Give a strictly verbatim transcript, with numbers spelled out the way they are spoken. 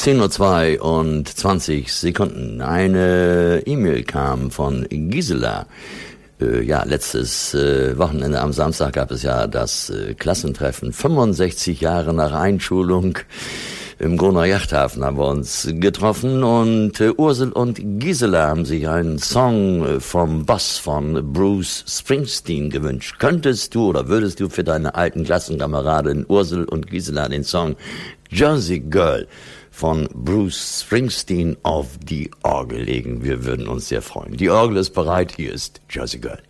zehn Uhr zweiundzwanzig Sekunden. Eine E-Mail kam von Gisela. Äh, ja, letztes äh, Wochenende am Samstag gab es ja das äh, Klassentreffen. fünfundsechzig Jahre nach Einschulung. Im Groner Yachthafen haben wir uns getroffen und äh, Ursel und Gisela haben sich einen Song äh, vom Boss von Bruce Springsteen gewünscht. Könntest du oder würdest du für deine alten Klassenkameraden Ursel und Gisela den Song Jersey Girl von Bruce Springsteen auf die Orgel legen? Wir würden uns sehr freuen. Die Orgel ist bereit, hier ist Jersey Girl.